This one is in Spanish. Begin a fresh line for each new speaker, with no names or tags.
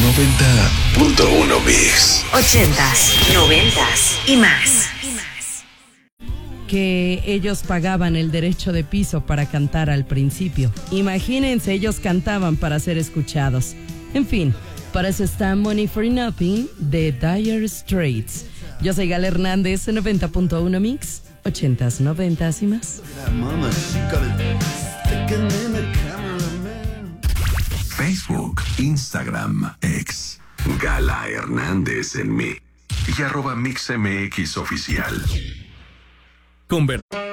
90.1 Mix.
80s, 90s y más.
Que ellos pagaban el derecho de piso para cantar al principio. Imagínense, ellos cantaban para ser escuchados. En fin, para eso está Money for Nothing de Dire Straits. Yo soy Gala Hernández, 90.1 Mix, 80s, 90s y más.
Facebook, Instagram, X. Gala Hernández en Mix. Y @MixMX Oficial.
Convert.